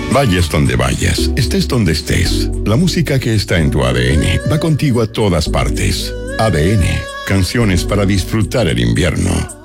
Vayas donde vayas, estés donde estés, la música que está en tu ADN va contigo a todas partes. ADN, canciones para disfrutar el invierno.